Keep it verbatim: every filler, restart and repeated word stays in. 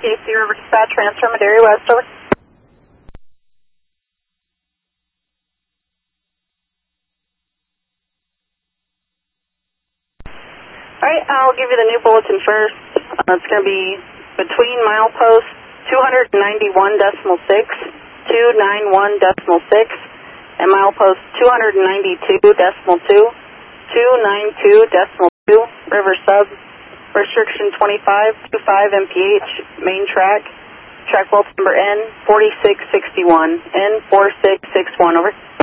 K C River Dispatch, transfer Madera West, over. Alright, I'll give you the new bulletin first. Uh, it's going to be between milepost two ninety-one point six, two ninety-one point six, and milepost two ninety-two point two, two ninety-two point two, river sub, restriction twenty-five, twenty-five M P H, main track, track bulletin number N four six six one, N four six six one, over.